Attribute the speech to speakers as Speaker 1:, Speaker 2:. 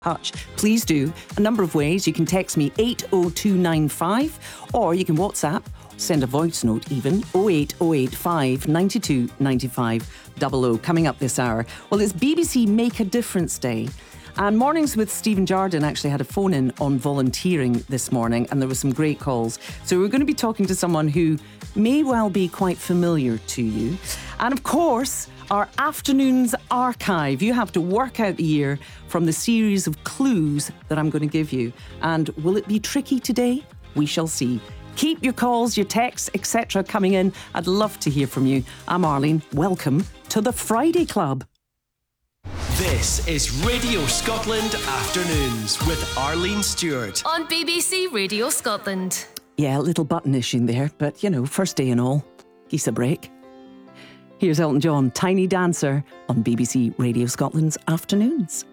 Speaker 1: touch, please do. A number of ways. You can text me 80295 or you can WhatsApp, send a voice note even, 08085 92 95 00. Coming up this hour, well, it's BBC Make a Difference Day. And Mornings with Stephen Jardine actually had a phone-in on volunteering this morning, and there were some great calls. So we're going to be talking to someone who may well be quite familiar to you. And of course, our afternoon's archive. You have to work out the year from the series of clues that I'm going to give you. And will it be tricky today? We shall see. Keep your calls, your texts, etc. coming in. I'd love to hear from you. I'm Arlene. Welcome to the Friday Club.
Speaker 2: This is Radio Scotland Afternoons with Arlene Stewart.
Speaker 3: On BBC Radio Scotland.
Speaker 1: Yeah, a little button issue there, but, you know, first day and all. Geese a break. Here's Elton John, Tiny Dancer, on BBC Radio Scotland's Afternoons.